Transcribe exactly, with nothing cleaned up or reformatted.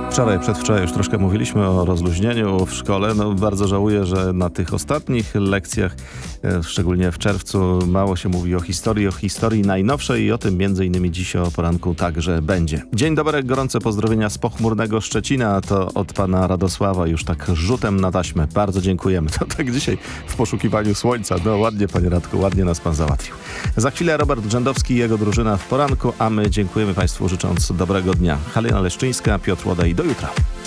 Wczoraj, przedwczoraj już troszkę mówiliśmy o rozluźnieniu w szkole. No, bardzo żałuję, że na tych ostatnich lekcjach, szczególnie w czerwcu, mało się mówi o historii, o historii najnowszej i o tym między innymi dziś o poranku także będzie. Dzień dobry, gorące pozdrowienia z pochmurnego Szczecina, to od pana Radosława, już tak rzutem na taśmę. Bardzo dziękujemy. To tak dzisiaj w poszukiwaniu słońca. No ładnie, panie Radku, ładnie nas pan załatwił. Za chwilę Robert Drzędowski i jego drużyna w poranku, a my dziękujemy państwu, życząc dobrego dnia. Halina Leszczyńska, Piotr Łoda i do jutra.